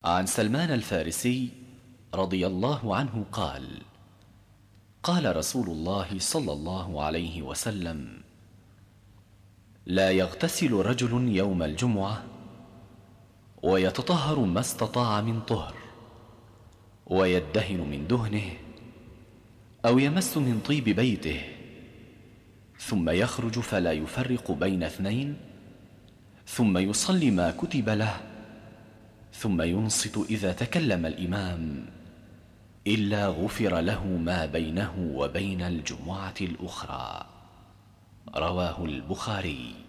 عن سلمان الفارسي رضي الله عنه قال: قال رسول الله صلى الله عليه وسلم: لا يغتسل رجل يوم الجمعة ويتطهر ما استطاع من طهر، ويدهن من دهنه، أو يمس من طيب بيته، ثم يخرج فلا يفرق بين اثنين، ثم يصلي ما كتب له، ثم ينصت إذا تكلم الإمام، إلا غفر له ما بينه وبين الجمعة الأخرى. رواه البخاري.